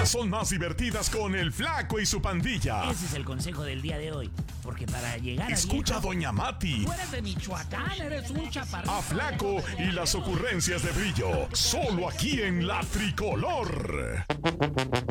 días son más divertidas con el Flaco y su pandilla. Ese es el consejo del día de hoy. Porque para llegar Escucha a Doña Mati. Tú eres de Michoacán, eres un chaparrito. A Flaco y las ocurrencias de Brillo. Solo aquí en La Tricolor.